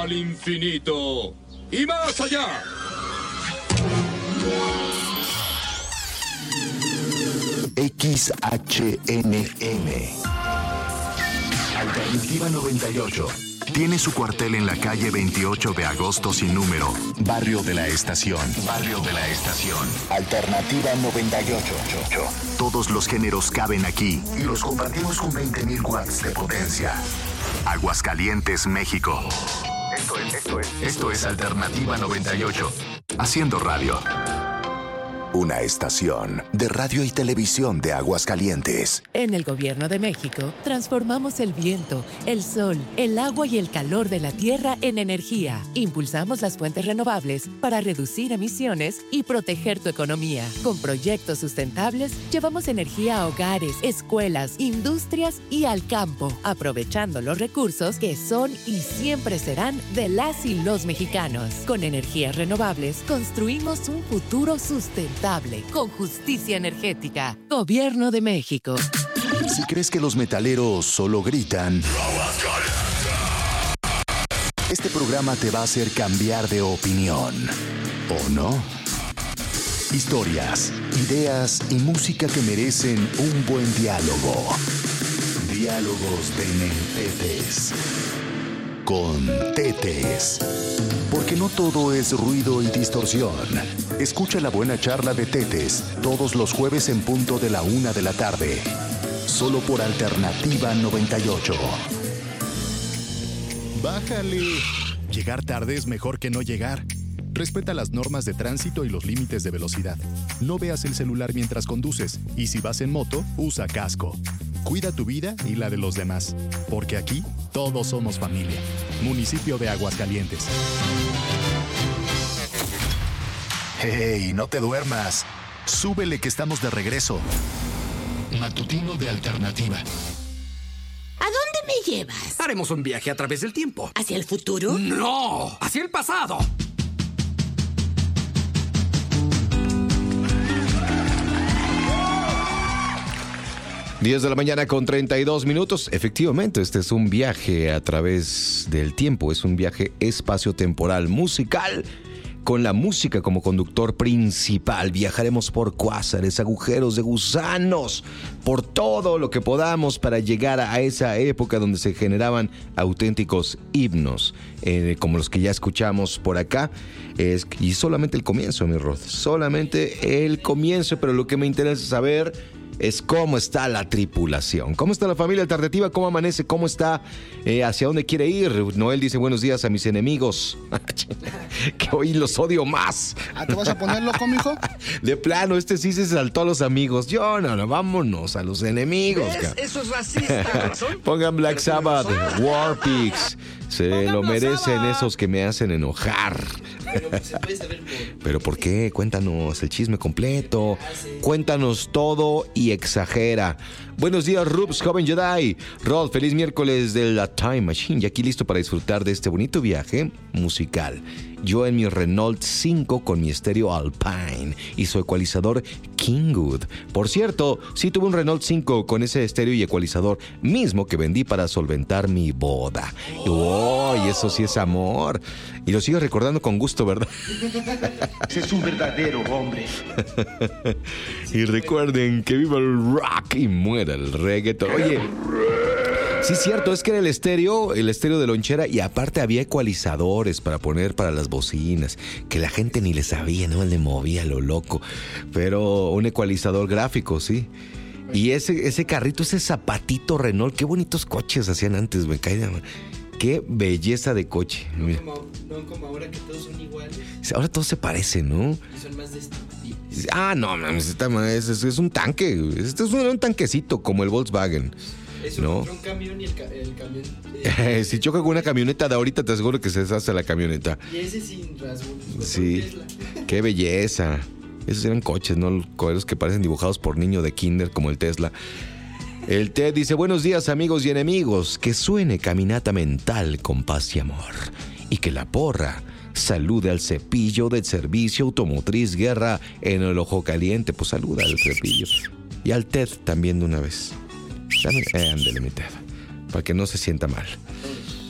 al infinito y más allá. XHNM Alternativa 98 tiene su cuartel en la calle 28 de agosto sin número, Barrio de la Estación. Barrio de la Estación. Alternativa 98. Todos los géneros caben aquí y los compartimos con 20,000 watts de potencia. Aguascalientes, México. Esto es Alternativa 98. Haciendo radio. Una estación de radio y televisión de Aguascalientes. En el Gobierno de México, transformamos el viento, el sol, el agua y el calor de la tierra en energía. Impulsamos las fuentes renovables para reducir emisiones y proteger tu economía. Con proyectos sustentables, llevamos energía a hogares, escuelas, industrias y al campo, aprovechando los recursos que son y siempre serán de las y los mexicanos. Con energías renovables, construimos un futuro sustentable. Con justicia energética. Gobierno de México. Si crees que los metaleros solo gritan, este programa te va a hacer cambiar de opinión. ¿O no? Historias, ideas y música que merecen un buen diálogo. Diálogos de Nentetes. Con Tetes. Porque no todo es ruido y distorsión. Escucha la buena charla de Tetes todos los jueves en punto de la 1 de la tarde. Solo por Alternativa 98. Bájale. Llegar tarde es mejor que no llegar. Respeta las normas de tránsito y los límites de velocidad. No veas el celular mientras conduces. Y si vas en moto, usa casco. Cuida tu vida y la de los demás. Porque aquí todos somos familia. Municipio de Aguascalientes. ¡Hey! No te duermas. Súbele que estamos de regreso. Matutino de Alternativa. ¿A dónde me llevas? Haremos un viaje a través del tiempo. ¿Hacia el futuro? ¡No! ¡Hacia el pasado! Diez de la mañana con 32 minutos. Efectivamente, este es un viaje a través del tiempo. Es un viaje espaciotemporal musical con la música como conductor principal. Viajaremos por cuásares, agujeros de gusanos, por todo lo que podamos para llegar a esa época donde se generaban auténticos himnos, como los que ya escuchamos por acá. Y solamente el comienzo, mi Rod. Solamente el comienzo, pero lo que me interesa saber es cómo está la tripulación, cómo está la familia alternativa, cómo amanece, cómo está, hacia dónde quiere ir. Noel dice buenos días a mis enemigos, que hoy los odio más. ¿Te vas a poner loco, mijo? De plano, este sí se saltó a los amigos. No, vámonos a los enemigos. Eso es racista. Pongan Black Sabbath, War Pigs. Se lo merecen esos que me hacen enojar. Pero ¿por qué? Cuéntanos el chisme completo. Cuéntanos todo y exagera. Buenos días, Rubs, joven Jedi. Rod, feliz miércoles de la Time Machine. Y aquí listo para disfrutar de este bonito viaje musical. Yo en mi Renault 5 con mi estéreo Alpine y su ecualizador Kingwood. Por cierto, sí tuve un Renault 5 con ese estéreo y ecualizador mismo que vendí para solventar mi boda. Y eso sí es amor. Y lo sigo recordando con gusto, ¿verdad? Ese es un verdadero hombre. Y recuerden que viva el rock y muera el reggaeton. Oye, sí es cierto, es que era el estéreo de lonchera, y aparte había ecualizadores para poner para las bocinas, que la gente ni le sabía, ¿no? Le movía lo loco. Pero un ecualizador gráfico, sí. Y ese carrito, ese zapatito Renault, qué bonitos coches hacían antes, me cae de... Qué belleza de coche. No como ahora que todos son iguales. Ahora todos se parecen, ¿no? Y son más destructivos. No, es un tanque. Este es un tanquecito como el Volkswagen. Eso ¿no? contra un camión y el camión... Si choca con una camioneta de ahorita, te aseguro que se deshace la camioneta. Y ese sin rasgos. Sí, qué belleza. Esos eran coches, ¿no? Los que parecen dibujados por niño de kinder, como el Tesla. El Ted dice, buenos días amigos y enemigos, que suene caminata mental con paz y amor, y que la porra salude al cepillo del servicio automotriz Guerra en el Ojo Caliente. Pues saluda al cepillo. Y al Ted también de una vez. Ándale, mi Ted, para que no se sienta mal.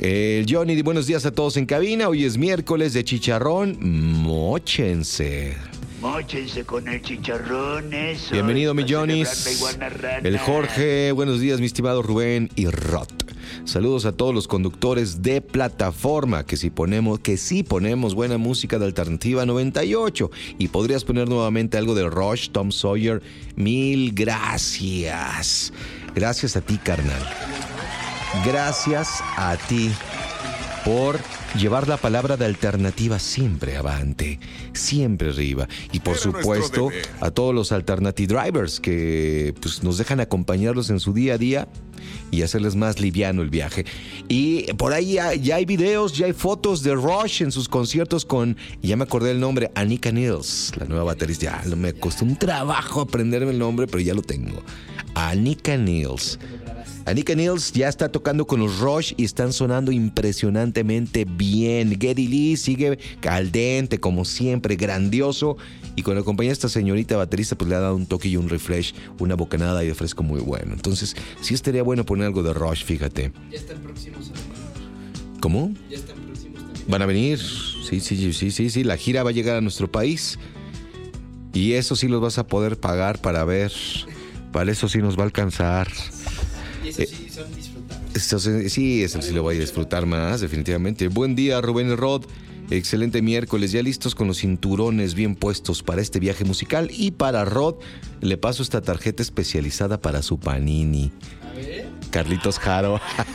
Johnny, buenos días a todos en cabina. Hoy es miércoles de chicharrón. Móchense. Móchense con el chicharrón, eso. Bienvenido, mi Johnny. El Jorge, buenos días, mi estimado Rubén y Rod. Saludos a todos los conductores de plataforma, que sí ponemos buena música de Alternativa 98. Y podrías poner nuevamente algo de Rush, Tom Sawyer. Mil gracias. Gracias a ti, carnal. Gracias a ti por llevar la palabra de Alternativa siempre avante, siempre arriba. Y por supuesto a todos los Alternative Drivers que pues, nos dejan acompañarlos en su día a día y hacerles más liviano el viaje. Y por ahí ya hay videos, ya hay fotos de Rush en sus conciertos con, ya me acordé el nombre, Anika Nills, la nueva baterista. Ya me costó un trabajo aprenderme el nombre, pero ya lo tengo. Anika Nills. Anika Nills ya está tocando con los Rush y están sonando impresionantemente bien. Geddy Lee sigue caldente, como siempre, grandioso. Y con la compañía de esta señorita baterista, pues le ha dado un toque y un refresh, una bocanada y de fresco muy bueno. Entonces, sí estaría bueno poner algo de Rush, fíjate. Ya están próximos a venir. ¿Cómo? Ya están próximos también. Van a venir. Sí. La gira va a llegar a nuestro país. Y eso sí los vas a poder pagar para ver. Para eso sí nos va a alcanzar. Y eso sí son disfrutables. Sí, eso sí lo voy a disfrutar más, definitivamente. Buen día, Rubén y Rod. Excelente miércoles, ya listos con los cinturones bien puestos para este viaje musical. Y para Rod, le paso esta tarjeta especializada para su panini. A ver. Carlitos Jaro.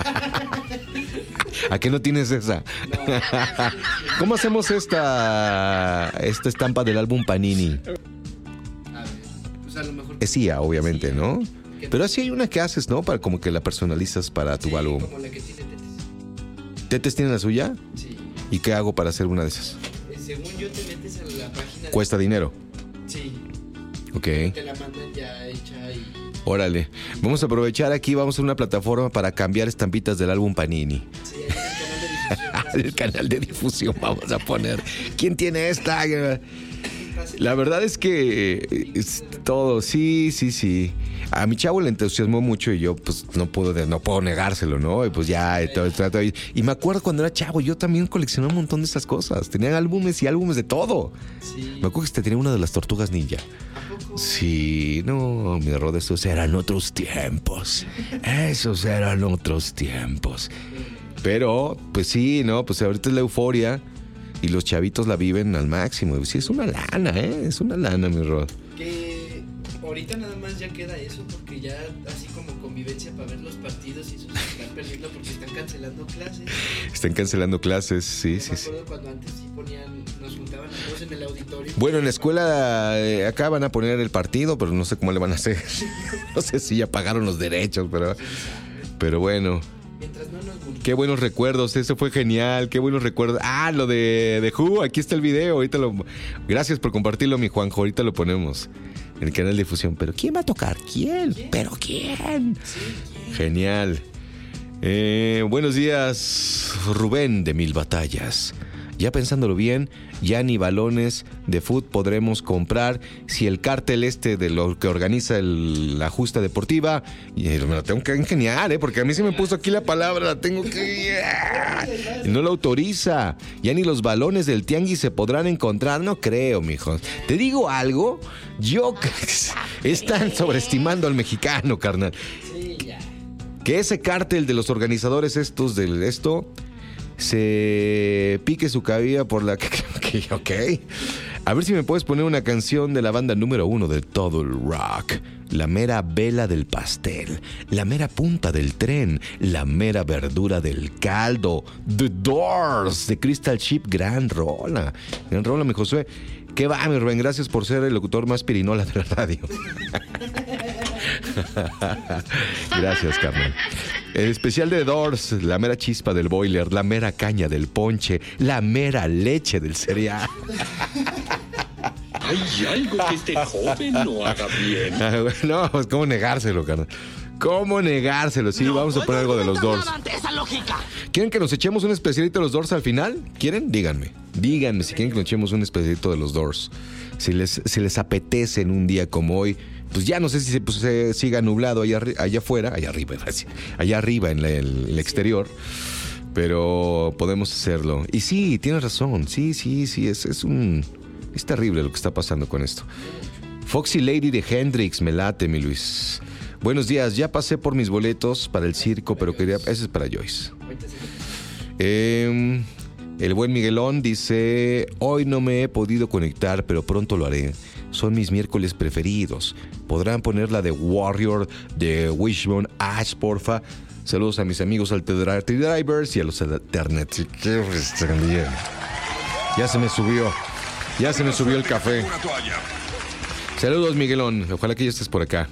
¿A qué no tienes esa? No. ¿Cómo hacemos esta estampa del álbum Panini? A ver. Pues a lo mejor. Es IA, obviamente, ¿no? Pero así hay una que haces, ¿no? Para como que la personalizas para tu álbum. Como la que tiene Tetes. ¿Tetes tiene la suya? Sí. ¿Y qué hago para hacer una de esas? Según yo te metes a la página. ¿Cuesta dinero? Sí. Ok. Te la mandan ya hecha y. Órale. Vamos a aprovechar aquí, vamos a una plataforma para cambiar estampitas del álbum Panini. Sí, ahí El canal de difusión vamos a poner. ¿Quién tiene esta? La verdad es que es todo, sí. A mi chavo le entusiasmó mucho y yo pues no puedo negárselo, ¿no? Y pues ya, y me acuerdo cuando era chavo, yo también coleccionaba un montón de esas cosas. Tenían álbumes y álbumes de todo. Sí. Me acuerdo que tenía una de las Tortugas Ninja. Sí, no, mi Rod, esos eran otros tiempos. Pero, pues sí, no, pues ahorita es la euforia y los chavitos la viven al máximo. Sí, es una lana, es una lana, mi Rod. Que ahorita nada más ya queda eso porque ya así como convivencia para ver los partidos y eso se están perdiendo porque están cancelando clases. Están cancelando clases, sí. Me acuerdo cuando antes sí nos juntaban a todos en el auditorio. Bueno, en la escuela acá van a poner el partido, pero no sé cómo le van a hacer. No sé si ya pagaron los derechos, pero bueno. Mientras no nos qué buenos recuerdos, eso fue genial, qué buenos recuerdos. Ah, lo de Who, aquí está el video, gracias por compartirlo, mi Juanjo, ahorita lo ponemos en el canal de difusión. Pero ¿quién va a tocar? ¿Quién? ¿Pero quién? Sí, ¿quién? Genial. Buenos días, Rubén de Mil Batallas. Ya pensándolo bien, ya ni balones de fútbol podremos comprar si el cártel de lo que organiza la justa deportiva, y me lo tengo que ingeniar, porque a mí se me puso aquí la palabra, la tengo que... Y no lo autoriza. Ya ni los balones del tianguis se podrán encontrar, no creo, mijos. Te digo algo, están sobreestimando al mexicano, carnal. Que ese cártel de los organizadores se pique su cabida por la... Ok. A ver si me puedes poner una canción de la banda número 1 de todo el rock. La mera vela del pastel, la mera punta del tren, la mera verdura del caldo. The Doors de Crystal Ship. Gran rola, mi Josué. ¿Qué va, mi Rubén? Gracias por ser el locutor más pirinola de la radio. Gracias, carnal. El especial de Doors, la mera chispa del boiler, la mera caña del ponche, la mera leche del cereal. Hay algo que este joven no haga bien. No, pues cómo negárselo, carnal. ¿Cómo negárselo? Sí, vamos a poner algo de los Doors. ¿Quieren que nos echemos un especialito de los Doors al final? ¿Quieren? Díganme si quieren que nos echemos un especialito de los Doors. Si les apetece en un día como hoy, pues ya no sé si se siga nublado allá arriba en el exterior. Pero podemos hacerlo. Y sí, tienes razón. Sí, es terrible lo que está pasando con esto. Foxy Lady de Hendrix, me late, mi Luis. Buenos días, ya pasé por mis boletos para el circo, pero quería... Ese es para Joyce. El buen Miguelón dice: hoy no me he podido conectar, pero pronto lo haré. Son mis miércoles preferidos. ¿Podrán poner la de Warrior de Wishbone Ash, porfa? Saludos a mis amigos Alternative Drivers y a los Alternative también. Ya se me subió el café. Saludos, Miguelón. Ojalá que ya estés por acá.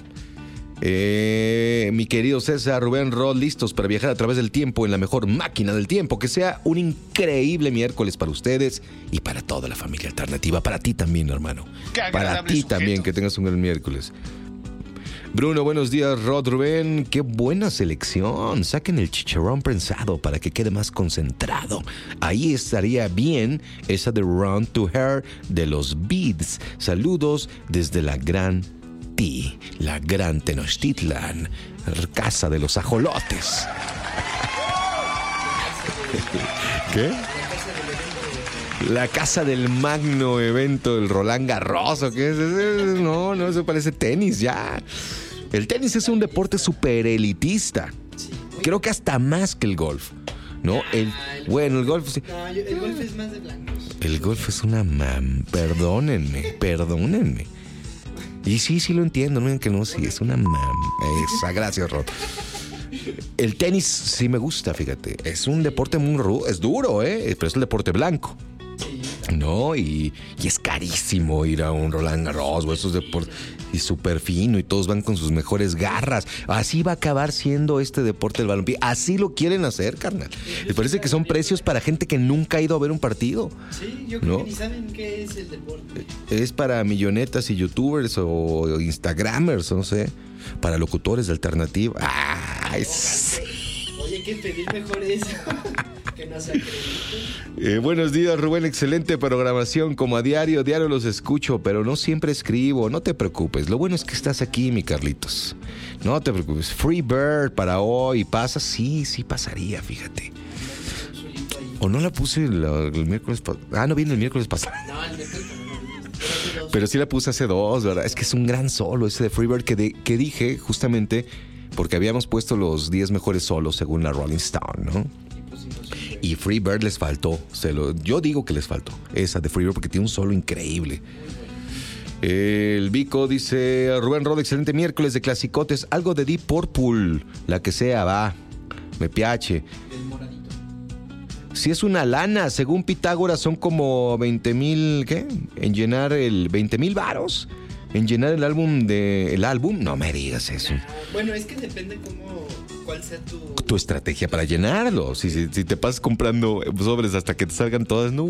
Mi querido César, Rubén Rod, listos para viajar a través del tiempo en la mejor máquina del tiempo. Que sea un increíble miércoles para ustedes y para toda la familia alternativa. Para ti también, hermano. Para ti también, que tengas un gran miércoles. Bruno, buenos días, Rod, Rubén. Qué buena selección. Saquen el chicharrón prensado para que quede más concentrado. Ahí estaría bien esa de Run to Her de los Beats. Saludos desde la gran la gran Tenochtitlan, casa de los ajolotes. ¿Qué? La casa del magno evento del Roland Garros, ¿o qué es? No, eso parece tenis ya. El tenis es un deporte súper elitista. Creo que hasta más que el golf. ¿No? El golf... Sí. No, el golf es más de blancos. El golf es una Perdónenme. Y sí lo entiendo, no que no, sí, es una esa, gracias, Rod. El tenis sí me gusta, fíjate. Es un deporte muy rudo, es duro, pero es el deporte blanco. No, y es carísimo ir a un Roland Garros o esos deportes. Y súper fino, y todos van con sus mejores garras. Así va a acabar siendo este deporte del balompié. Así lo quieren hacer, carnal. Me parece que son precios para gente que nunca ha ido a ver un partido. Sí, yo creo que ni saben qué es el deporte. Es para millonetas y youtubers o instagramers, no sé. Para locutores de alternativa. ¡Ay, sí! Oye, hay que pedir mejor eso. Que no se acredite. Buenos días, Rubén. Excelente programación. Como a diario los escucho, pero no siempre escribo. No te preocupes. Lo bueno es que estás aquí, mi Carlitos. No te preocupes. Free Bird para hoy. ¿Pasa? Sí pasaría, fíjate. O no la puse el miércoles pasado. No viene el miércoles pasado. No, el miércoles no. Pero sí la puse hace 2, ¿verdad? Es que es un gran solo ese de Free Bird que dije justamente porque habíamos puesto los 10 mejores solos según la Rolling Stone, ¿no? Y Free Bird les faltó. Yo digo que les faltó esa de Free Bird porque tiene un solo increíble. El Vico dice: Rubén Rod, excelente miércoles de clasicotes. Algo de Deep Purple, la que sea, va. Me piace. Si es una lana, según Pitágoras son como 20,000, ¿qué? En llenar 20,000 varos. En llenar el álbum. No me digas eso. Bueno, es que depende cuál sea tu estrategia para llenarlo. Si te pasas comprando sobres hasta que te salgan todas, no,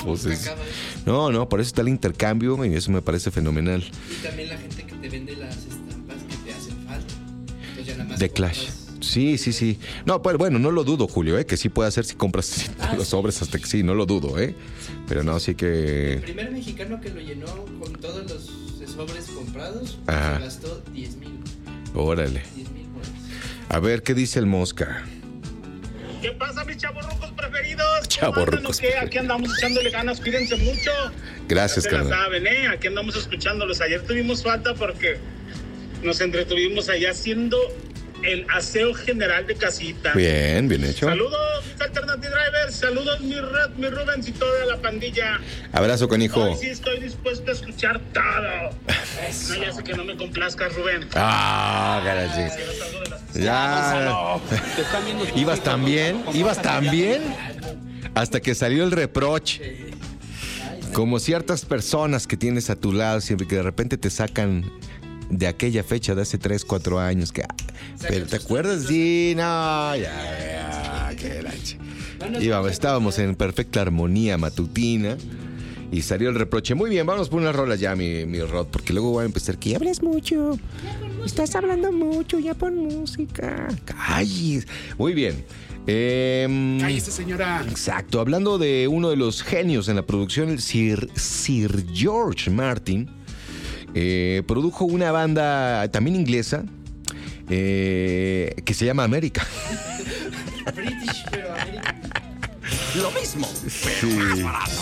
por eso está el intercambio y eso me parece fenomenal. Y también la gente que te vende las estampas que te hacen falta. Entonces ya nada más de Clash. Sí. No, pues bueno, no lo dudo, Julio, que sí puede hacer si compras los sobres hasta que sí, no lo dudo, Pero no, sí que... El primer mexicano que lo llenó con todos los sobres comprados, se gastó 10,000. Órale. 10,000 bolas. A ver, ¿qué dice el Mosca? ¿Qué pasa, mis chavorrucos preferidos? Chavorrucos. Aquí andamos echándole ganas, cuídense mucho. Gracias, carnal. Ya saben, aquí andamos escuchándolos. Ayer tuvimos falta porque nos entretuvimos allá haciendo el aseo general de casita. Bien hecho. Saludos, mis Alternative Drivers. Saludos, mi Rubens y toda la pandilla. Abrazo, canijo. Hoy sí estoy dispuesto a escuchar todo. No, ya sé que no me complazcas, Rubén. Gracias. Ya. ¿Ibas tan bien? Hasta que salió el reproche. Como ciertas personas que tienes a tu lado siempre que de repente te sacan de aquella fecha de hace 3-4 años que... Pero ¿te acuerdas? Sí, no, ya, qué lanche. Estábamos en perfecta armonía matutina y salió el reproche. Muy bien, vamos por unas rolas ya, mi Rod, porque luego voy a empezar que hablas mucho. Estás hablando mucho, ya pon música. Calles. Muy bien. Cállese, señora. Exacto, hablando de uno de los genios en la producción, el Sir George Martin. Produjo una banda también inglesa que se llama América. British, pero América. Lo mismo, pero Sí. más barato.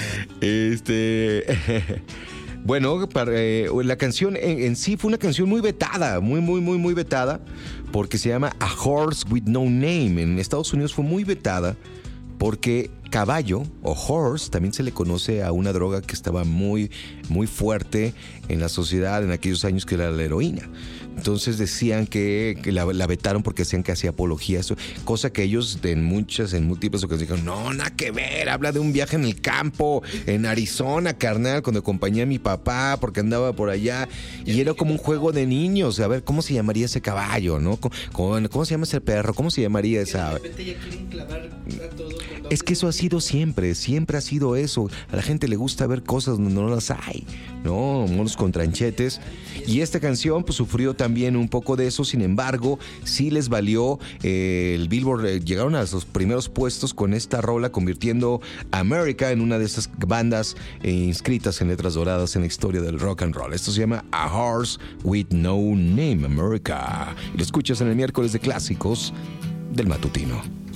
Bueno, la canción en sí fue una canción muy vetada, muy vetada, porque se llama A Horse with No Name. En Estados Unidos fue muy vetada porque caballo o horse también se le conoce a una droga que estaba muy fuerte en la sociedad en aquellos años, que era la heroína. Entonces decían que la vetaron porque decían que hacía apología a eso, cosa que ellos en múltiples ocasiones dijeron, no, nada que ver, habla de un viaje en el campo, en Arizona, carnal, cuando acompañé a mi papá porque andaba por allá, y era como un juego de niños, a ver, ¿cómo se llamaría ese caballo, no? ¿Cómo se llama ese perro? ¿Cómo se llamaría esa? De repente ya quieren clavar a todo con Es que eso ha sido siempre ha sido eso. A la gente le gusta ver cosas donde no las hay, ¿no? Monos con tranchetes. Y esta canción pues sufrió también un poco de eso, sin embargo, sí les valió el Billboard, llegaron a los primeros puestos con esta rola, convirtiendo a America en una de esas bandas inscritas en letras doradas en la historia del rock and roll. Esto se llama A Horse with No Name, America. Y lo escuchas en el miércoles de clásicos del matutino.